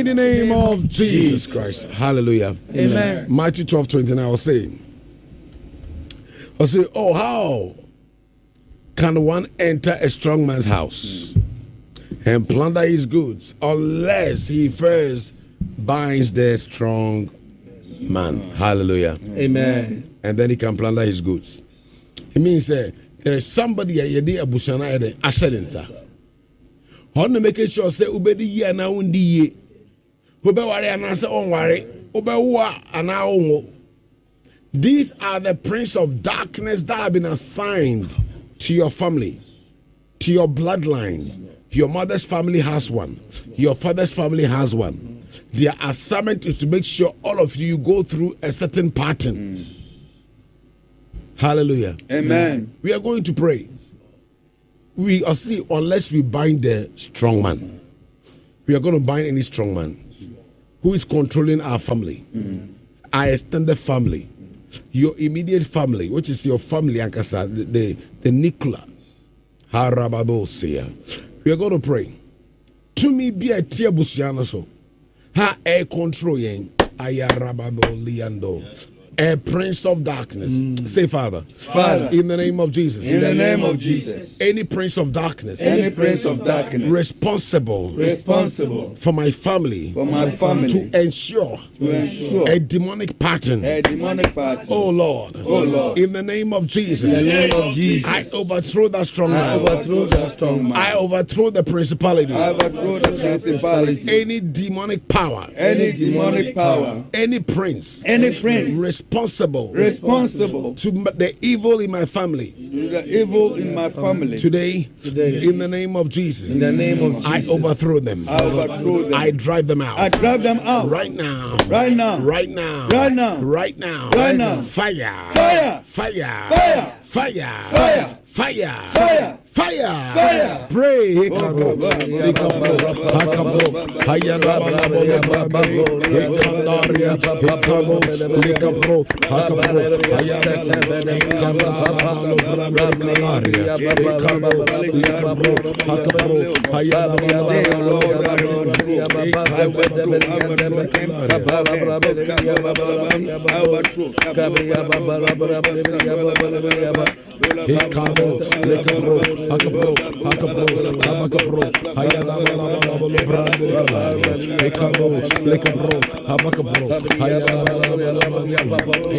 mighty name of Jesus Christ. Hallelujah. Amen. Matthew 12:29 I'll say, oh, how can one enter a strong man's house and plunder his goods unless he first binds the strong man? Hallelujah. Amen. And then he can plunder his goods. It means there is somebody a day abushana ede ashedensa. Honne make sure say ubedi ye na undi ye. Ube wari anase on wari. Ube wa ana onwo. These are the prince of darkness that have been assigned to your family, to your bloodline. Your mother's family has one. Your father's family has one. Their assignment is to make sure all of you go through a certain pattern. Hallelujah. Amen. We are going to pray. We are see unless we bind the strong man. We are going to bind any strong man who is controlling our family, our extended family, your immediate family, which is your family, Ankasa, the nuclear. Harabadosia. We are going to pray. To me, be a tia busiano so. Ha air control yen. Ayarabado liando. A prince of darkness. Say, Father. Father. In the name of Jesus. In the name of Jesus. Any prince of darkness. Any prince of darkness. Responsible for my family. For my family. To ensure a demonic pattern. Oh Lord. Oh Lord. In the name of Jesus. In the name of Jesus. I overthrow that strong man. I overthrow the principality. Any demonic power. Any prince. Responsible to the evil in my family. Today, in the name of Jesus. I overthrow them. I drive them out. Right now. Fire. Pray.